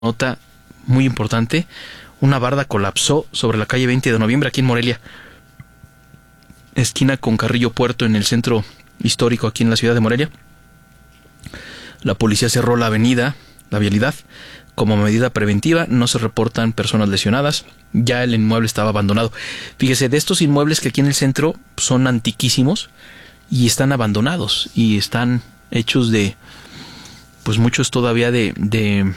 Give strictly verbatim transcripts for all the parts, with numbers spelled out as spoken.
nota muy importante. Una barda colapsó sobre la calle veinte de noviembre aquí en Morelia, esquina con Carrillo Puerto, en el centro histórico aquí en la ciudad de Morelia. La policía cerró la avenida, la vialidad, como medida preventiva. No se reportan personas lesionadas. Ya el inmueble estaba abandonado. Fíjese, de estos inmuebles que aquí en el centro son antiquísimos y están abandonados y están hechos de, pues muchos todavía de, de,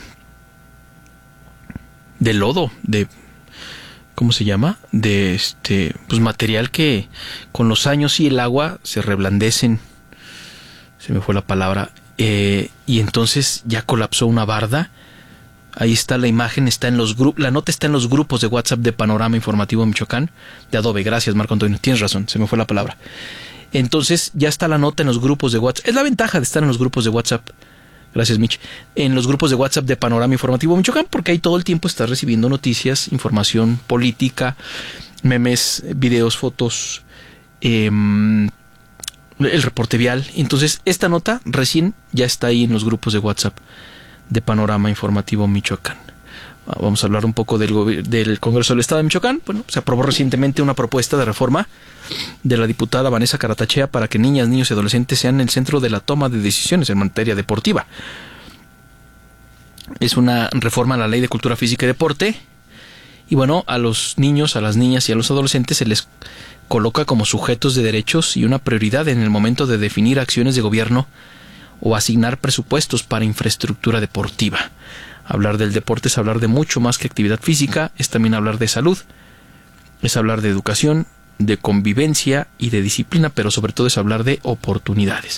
de lodo, de, ¿cómo se llama? De este, pues material que con los años y el agua se reblandecen. Se me fue la palabra. Eh, y entonces ya colapsó una barda. Ahí está la imagen, está en los grupos, la nota está en los grupos de WhatsApp de Panorama Informativo Michoacán, de Adobe. Gracias, Marco Antonio, tienes razón, se me fue la palabra. Entonces ya está la nota en los grupos de WhatsApp. Es la ventaja de estar en los grupos de WhatsApp. Gracias, Mitch. En los grupos de WhatsApp de Panorama Informativo Michoacán, porque ahí todo el tiempo estás recibiendo noticias, información política, memes, videos, fotos, eh, el reporte vial. Entonces esta nota recién ya está ahí en los grupos de WhatsApp de Panorama Informativo Michoacán. Vamos a hablar un poco del, del Congreso del Estado de Michoacán. Bueno, se aprobó recientemente una propuesta de reforma de la diputada Vanessa Caratachea para que niñas, niños y adolescentes sean el centro de la toma de decisiones en materia deportiva. Es una reforma a la Ley de Cultura Física y Deporte. Y bueno, a los niños, a las niñas y a los adolescentes se les coloca como sujetos de derechos y una prioridad en el momento de definir acciones de gobierno o asignar presupuestos para infraestructura deportiva. Hablar del deporte es hablar de mucho más que actividad física, es también hablar de salud, es hablar de educación, de convivencia y de disciplina, pero sobre todo es hablar de oportunidades.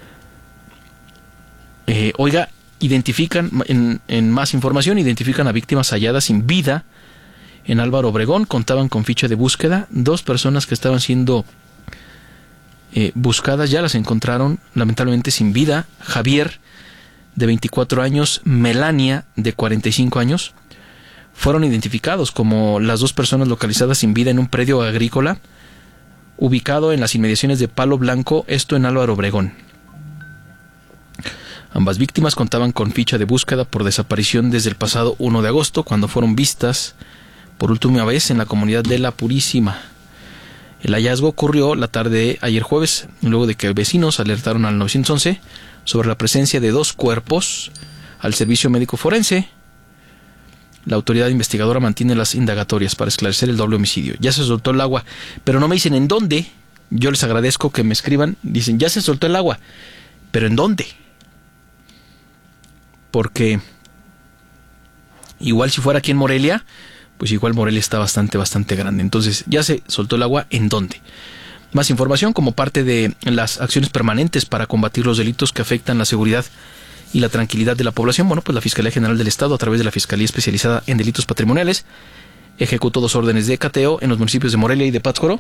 Eh, oiga, identifican, en, en más información, identifican a víctimas halladas sin vida en Álvaro Obregón. Contaban con ficha de búsqueda. Dos personas que estaban siendo eh, buscadas ya las encontraron lamentablemente sin vida. Javier, de veinticuatro años, Melania, de cuarenta y cinco años, fueron identificados como las dos personas localizadas sin vida en un predio agrícola ubicado en las inmediaciones de Palo Blanco, esto en Álvaro Obregón. Ambas víctimas contaban con ficha de búsqueda por desaparición desde el pasado uno de agosto, cuando fueron vistas por última vez en la comunidad de La Purísima. El hallazgo ocurrió la tarde de ayer jueves, luego de que vecinos alertaron al nueve once sobre la presencia de dos cuerpos al servicio médico forense. La autoridad investigadora mantiene las indagatorias para esclarecer el doble homicidio. Ya se soltó el agua, pero no me dicen en dónde. Yo les agradezco que me escriban. Dicen, ya se soltó el agua, pero ¿en dónde? Porque igual si fuera aquí en Morelia, pues igual Morelia está bastante, bastante grande. Entonces, ya se soltó el agua, ¿en dónde? Más información como parte de las acciones permanentes para combatir los delitos que afectan la seguridad y la tranquilidad de la población. Bueno, pues la Fiscalía General del Estado, a través de la Fiscalía Especializada en Delitos Patrimoniales, ejecutó dos órdenes de cateo en los municipios de Morelia y de Pátzcuaro,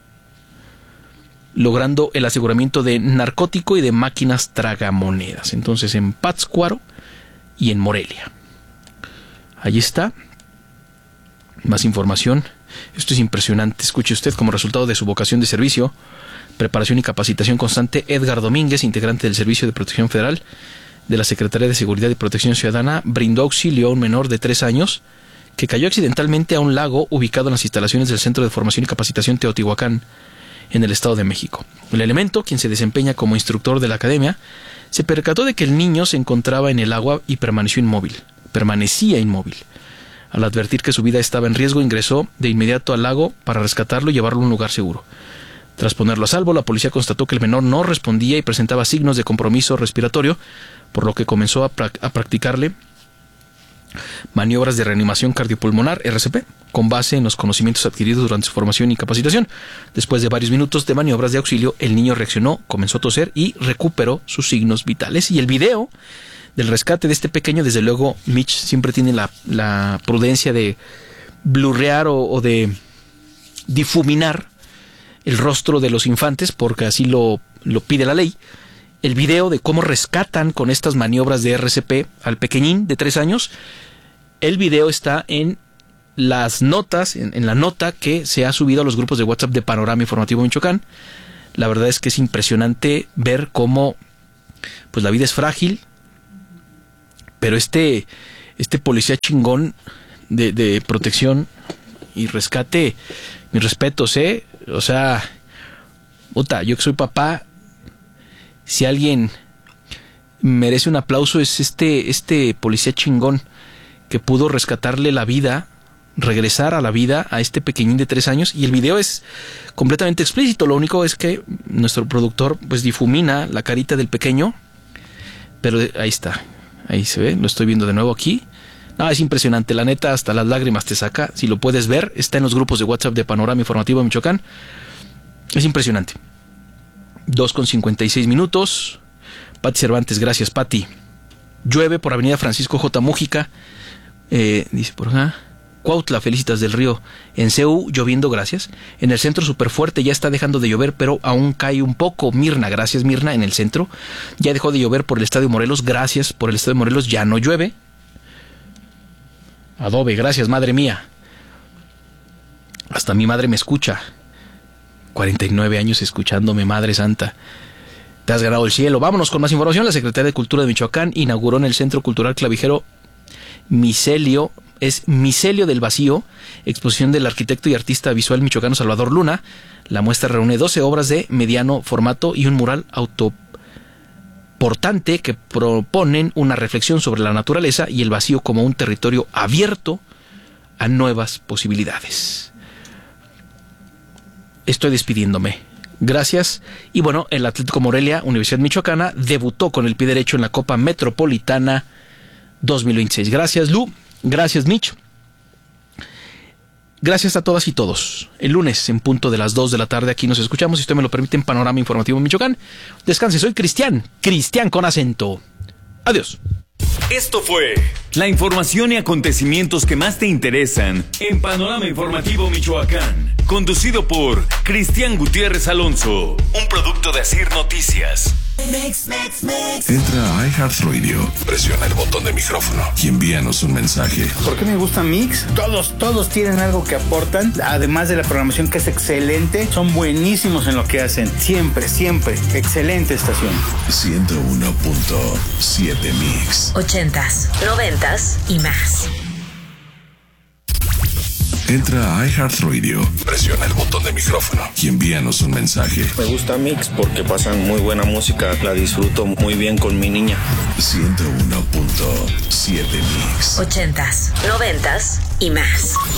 logrando el aseguramiento de narcótico y de máquinas tragamonedas. Entonces, en Pátzcuaro y en Morelia. Ahí está. Más información. Esto es impresionante. Escuche usted, como resultado de su vocación de servicio, preparación y capacitación constante, Edgar Domínguez, integrante del Servicio de Protección Federal de la Secretaría de Seguridad y Protección Ciudadana, brindó auxilio a un menor de tres años que cayó accidentalmente a un lago ubicado en las instalaciones del Centro de Formación y Capacitación Teotihuacán, en el Estado de México. El elemento, quien se desempeña como instructor de la academia, se percató de que el niño se encontraba en el agua y permaneció inmóvil. Permanecía inmóvil. Al advertir que su vida estaba en riesgo, ingresó de inmediato al lago para rescatarlo y llevarlo a un lugar seguro. Tras ponerlo a salvo, la policía constató que el menor no respondía y presentaba signos de compromiso respiratorio, por lo que comenzó a, pra- a practicarle maniobras de reanimación cardiopulmonar, R C P, con base en los conocimientos adquiridos durante su formación y capacitación. Después de varios minutos de maniobras de auxilio, el niño reaccionó, comenzó a toser y recuperó sus signos vitales. Y el video del rescate de este pequeño, desde luego, Mitch siempre tiene la, la prudencia de blurrear o, o de difuminar el rostro de los infantes, porque así lo, lo pide la ley. El video de cómo rescatan con estas maniobras de R C P al pequeñín de tres años, el video está en las notas, en, en la nota que se ha subido a los grupos de WhatsApp de Panorama Informativo Michoacán. La verdad es que es impresionante ver cómo pues la vida es frágil, pero este este policía chingón de, de protección y rescate, mis respetos, ¿eh? O sea, puta, yo que soy papá, si alguien merece un aplauso es este, este policía chingón que pudo rescatarle la vida, regresar a la vida a este pequeñín de tres años. Y el video es completamente explícito. Lo único es que nuestro productor pues difumina la carita del pequeño, pero ahí está, ahí se ve, lo estoy viendo de nuevo aquí. No, es impresionante, la neta, hasta las lágrimas te saca. Si lo puedes ver, está en los grupos de WhatsApp de Panorama Informativo de Michoacán. Es impresionante. dos con cincuenta y seis minutos. Pati Cervantes, gracias, Pati. Llueve por Avenida Francisco J. Mújica. Eh, dice por acá. Cuautla, Felicitas del Río. En C U, lloviendo, gracias. En el centro, súper fuerte, ya está dejando de llover, pero aún cae un poco. Mirna, gracias, Mirna, en el centro. Ya dejó de llover por el Estadio Morelos, gracias. Por el Estadio Morelos ya no llueve. Adobe, gracias, madre mía. Hasta mi madre me escucha. cuarenta y nueve años escuchándome, Madre Santa. Te has ganado el cielo. Vámonos con más información. La Secretaría de Cultura de Michoacán inauguró en el Centro Cultural Clavijero Micelio, es Micelio del Vacío, exposición del arquitecto y artista visual michoacano Salvador Luna. La muestra reúne doce obras de mediano formato y un mural autoportante que proponen una reflexión sobre la naturaleza y el vacío como un territorio abierto a nuevas posibilidades. Estoy despidiéndome. Gracias. Y bueno, el Atlético Morelia, Universidad Michoacana, debutó con el pie derecho en la Copa Metropolitana dos mil veintiséis. Gracias, Lu. Gracias, Mitch. Gracias a todas y todos. El lunes, en punto de las dos de la tarde, aquí nos escuchamos, si usted me lo permite, en Panorama Informativo Michoacán. Descanse, soy Cristian. Cristian con acento. Adiós. Esto fue la información y acontecimientos que más te interesan en Panorama Informativo Michoacán, conducido por Cristian Gutiérrez Alonso, un producto de Asir Noticias. Mix, mix, mix. Entra a iHeartRadio, presiona el botón de micrófono y envíanos un mensaje. ¿Por qué me gusta Mix? Todos, todos tienen algo que aportan, además de la programación que es excelente, son buenísimos en lo que hacen. Siempre, siempre, excelente estación. ciento uno punto siete Mix. Ochentas, noventas y más. Entra a iHeartRadio, presiona el botón de micrófono y envíanos un mensaje. Me gusta Mix porque pasan muy buena música, la disfruto muy bien con mi niña. ciento uno punto siete Mix. Ochentas, noventas y más.